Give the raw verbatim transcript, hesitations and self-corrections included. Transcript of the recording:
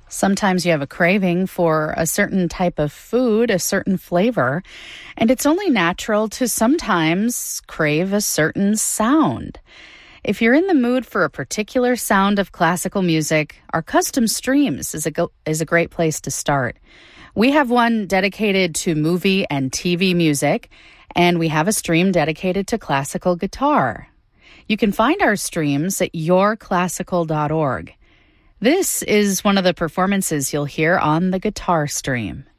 Sometimes you have a craving for a certain type of food, a certain flavor, and it's only natural to sometimes crave a certain sound. If you're in the mood for a particular sound of classical music, our custom streams is a, go- is a great place to start. We have one dedicated to movie and T V music, and we have a stream dedicated to classical guitar. You can find our streams at your classical dot org. This is one of the performances you'll hear on the guitar stream.